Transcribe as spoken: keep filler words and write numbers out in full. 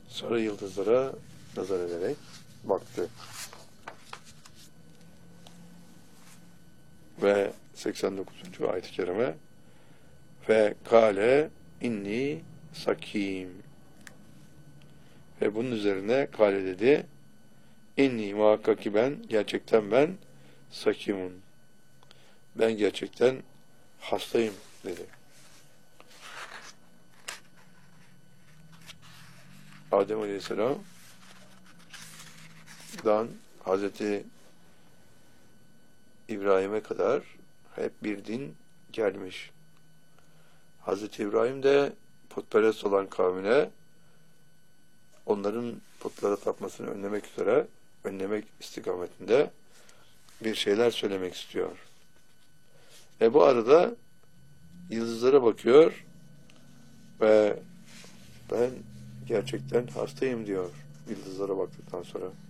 Sonra yıldızlara nazar ederek baktı. Ve seksen dokuzuncu ayet-i kerime ve kâle inni sakim. Ve bunun üzerine kâle dedi, inni muhakkak ki ben, gerçekten ben sakimun. Ben gerçekten hastayım dedi. Adem Aleyhisselam'dan Hazreti İbrahim'e kadar hep bir din gelmiş. Hazreti İbrahim de putperest olan kavmine onların putlara tapmasını önlemek üzere, önlemek istikametinde bir şeyler söylemek istiyor. E bu arada yıldızlara bakıyor ve ben gerçekten hastayım diyor yıldızlara baktıktan sonra.